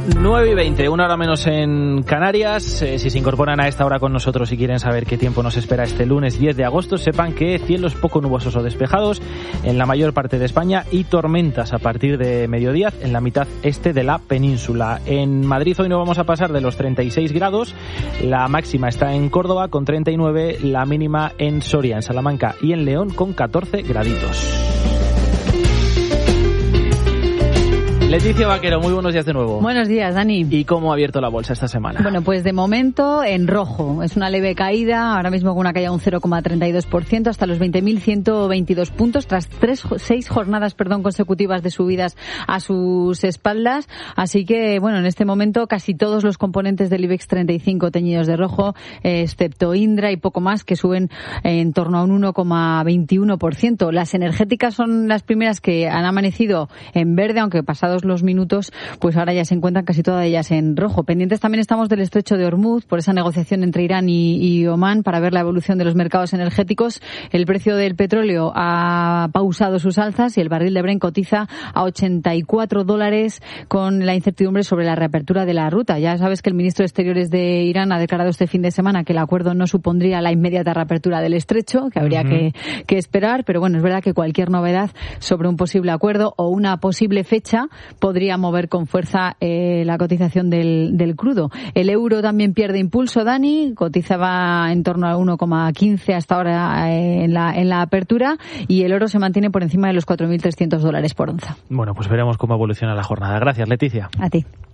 9:20, una hora menos en Canarias. Si se incorporan a esta hora con nosotros y quieren saber qué tiempo nos espera este lunes 10 de agosto, sepan que cielos poco nubosos o despejados en la mayor parte de España y tormentas a partir de mediodía en la mitad este de la península. En Madrid hoy no vamos a pasar de los 36 grados, la máxima está en Córdoba con 39, la mínima en Soria, en Salamanca y en León con 14 graditos. Leticia Vaquero, muy buenos días de nuevo. Buenos días, Dani. ¿Y cómo ha abierto la bolsa esta semana? Bueno, pues de momento en rojo. Es una leve caída, ahora mismo con una caída de un 0,32% hasta los 20.122 puntos, tras 6 jornadas consecutivas de subidas a sus espaldas. Así que, bueno, en este momento casi todos los componentes del IBEX 35 teñidos de rojo, excepto Indra y poco más, que suben en torno a un 1,21%. Las energéticas son las primeras que han amanecido en verde, aunque pasados los minutos, pues ahora ya se encuentran casi todas ellas en rojo. Pendientes también estamos del estrecho de Hormuz, por esa negociación entre Irán y Omán para ver la evolución de los mercados energéticos. El precio del petróleo ha pausado sus alzas y el barril de Brent cotiza a $84 con la incertidumbre sobre la reapertura de la ruta. Ya sabes que el ministro de Exteriores de Irán ha declarado este fin de semana que el acuerdo no supondría la inmediata reapertura del estrecho, que habría que esperar, pero bueno, es verdad que cualquier novedad sobre un posible acuerdo o una posible fecha podría mover con fuerza la cotización del crudo. El euro también pierde impulso, Dani, cotizaba en torno a 1,15 hasta ahora en la apertura, y el oro se mantiene por encima de los $4.300 por onza. Bueno, pues veremos cómo evoluciona la jornada. Gracias, Leticia. A ti.